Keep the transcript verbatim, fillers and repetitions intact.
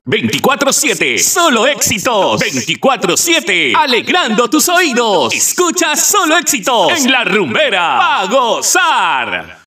veinticuatro siete, solo éxitos. veinticuatro siete, alegrando tus oídos. Escucha solo éxitos en La Rumbera. ¡A gozar!